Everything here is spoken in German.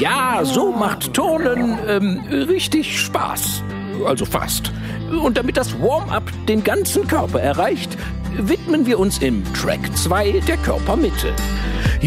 Ja, so macht Turnen richtig Spaß. Also fast. Und damit das Warm-up den ganzen Körper erreicht, widmen wir uns im Track 2 der Körpermitte.